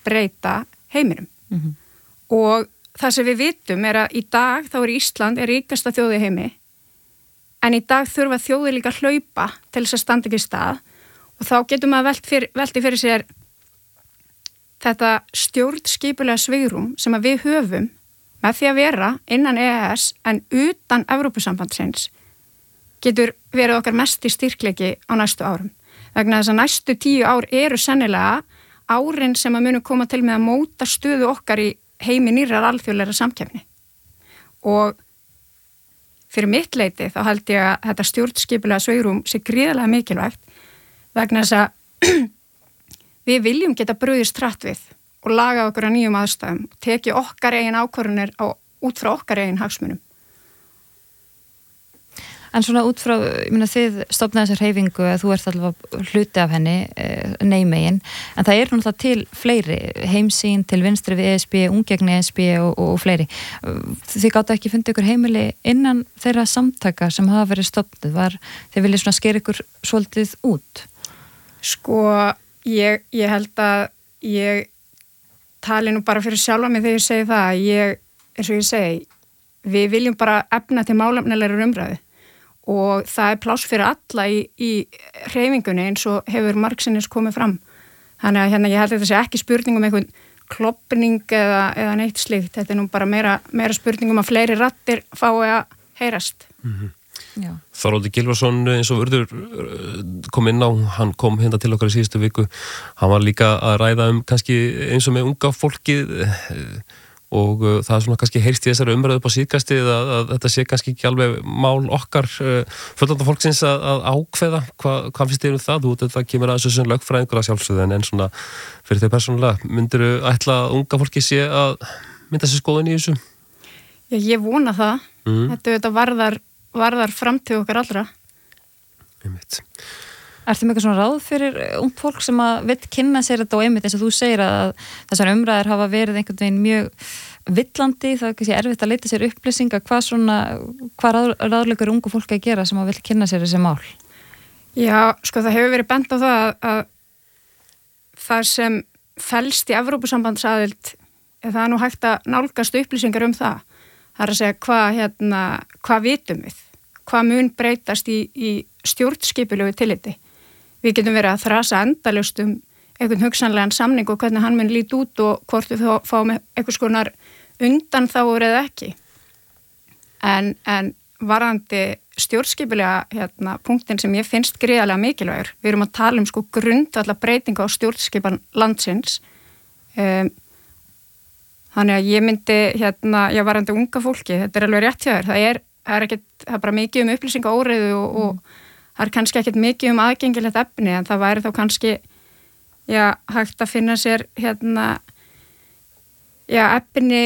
breyta heiminum. Og það sem við vitum að í dag þá Ísland ríkasta þjóð í heimi, en í dag þurfa þjóðir líka að hlaupa til þess að standa ekki í stað og þá getum maður velti fyrir sér þetta stjórnskipulega svigrúm sem að við höfum með því að vera innan EES en utan Evrópusambandsins getur verið okkar mesti styrkleiki á næstu árum. Vegna þess að næstu 10 ár eru sennilega árin sem að munu koma til með að móta stöðu okkar í heimi nýrrar alþjóðlegra samkeppni. Og fyrir mitt leyti þá held ég að þetta stjórnskipulega svigrúm sé gríðarlega mikilvægt vegna þess að við viljum geta brugðist hratt við og laga okkur að nýjum aðstæðum og teki okkar eigin ákvörðunir út frá okkar eigin hagsmunum. En svona út frá, ég meina þið stofnaði þessar hreyfingu að þú ert allavega hluti af henni, neymegin, en það náttúrulega til fleiri, heimsýn til vinstri við ESB, ungegni ESB og fleiri. Þið gáttu ekki fundið ykkur heimili innan þeirra samtaka sem hafa verið stofnuð, þið viljið svona skera ykkur svolítið út? Sko, ég held að ég tali nú bara fyrir sjálfa mig þegar ég segi það, eins og ég segi, við viljum bara efna til málefnilegrar umræðu. Og það pláss fyrir alla í hreyfingunni eins og hefur margsinnis komið fram. Þannig að ég held að þetta sé ekki spurning einhvern kloppning eða neitt slíkt. Þetta nú bara meira spurning að fleiri raddir fái að heyrast. Þorvaldur Gylfason eins og Urður kom inn á, hann kom hérna til okkar í síðustu viku. Hann var líka að ræða kannski eins og með unga fólkið og það svona kannski heyrst í þessari umræðu upp á síðkastið að þetta sé kannski ekki alveg mál okkar fullorðna fólksins að ákveða hvað finnst þér það? Þetta kemur að þessu lögfræðingur að sjálfsögðu en svona fyrir þau persónulega myndirðu ætla að unga fólki sé að mynda sér skoðun í þessu? Já, ég vona það. Þetta varðar framtíð okkar allra. Einmitt. Ertu með eitthvað svona ráð fyrir ungt fólk sem að vill kynna sér þetta og einmitt eins og þú segir að þessar umræður hafa verið einhvern veginn mjög villandi, það kannski erfitt að leita sér upplýsinga, hvað ráðleikur ungu fólki að gera sem að vill kynna sér þessi mál? Já, sko það hefur verið bent á það að það sem felst í Evrópusambandsaðild það nú hægt að nálgast upplýsingar það. Það að segja hvað vitum við, hvað mun breytast í stjórnskipulegu tilliti. Við getum verið að þrasa endalaust einhvern hugsanlegan samning og hvernig hann mun líta út og hvort við fáum einhvers konar undanþágur eða ekki. En varðandi stjórnskipulega punktin sem ég finnst gríðarlega mikilvægur. Við erum að tala grundvallar breytinga á stjórnskipan landsins. Þannig að ég myndi varðandi unga fólki, þetta alveg rétt hjá þér. Það er bara mikið upplýsingaóreiðu og það er kannski ekkert mikið aðgengilegt efni en það væri þá kannski hægt að finna sér efni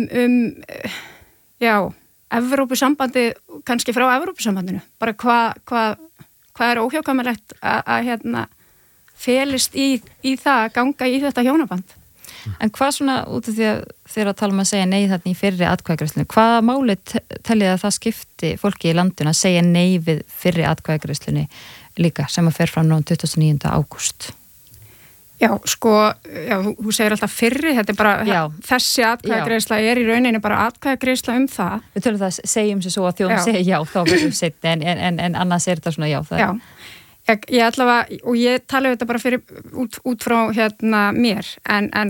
Evrópusambandi, kannski frá Evrópusambandinu. Bara hvað er óhjákvæmilegt að felist í það að ganga í þetta hjónaband. En hvað svona út af því að þeir að tala að segja nei þarna í fyrri atkvæðagreiðslunni, hvaða máli teljið að það skipti fólki í landinu að segja nei við fyrri atkvæðagreiðslunni líka sem að fer fram nú 29. ágúst? Já, þú segir alltaf fyrri, þetta bara, þessi atkvæðagreiðsla í rauninni bara atkvæðagreiðsla það. Við tölum það, segjum sér svo að þjóðum segja já, þá verður seinni, en annars er þetta svona já. Já. Ég allavega, og ég tala þetta bara fyrir út frá mér, en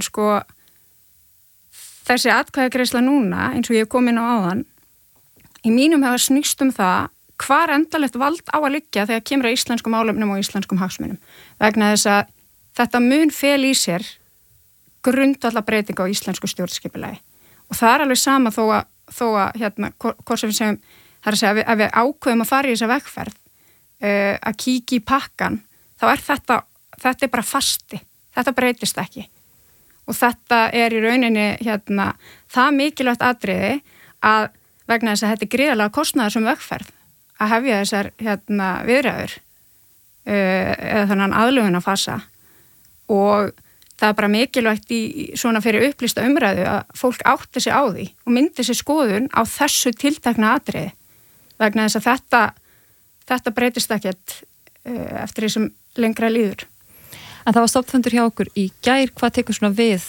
þessi atkvæðagreiðsla núna, eins og ég kom inn á áðan, í mínum hefur snýst það hvar endalegt vald á að liggja þegar kemur að íslenskum málefnum og íslenskum hagsmunum. Vegna þess að þetta mun fel í sér grundvallar breytinga á íslensku stjórnskipulagi. Og það er alveg sama þó að hvort sem við segjum, það er að segja að við ákveðum að fara í þessa vegferð, að kíkja í pakkan, þá er þetta bara fasti, þetta breytist ekki og þetta er í rauninni það mikilvægt atriði að vegna þess að þetta er gríðarlega kostnaðarsöm vegferð að hefja þessar viðræður eða þannig aðlögunarfasa og það er bara mikilvægt í svona fyrir upplýsta umræðu að fólk átti sig á því og myndi sig skoðun á þessu tiltekna atriði vegna þess að þetta breytist ekkert eftir því sem lengra líður. En það var stofnfundur hjá okkur í gær, hvað tekur svona við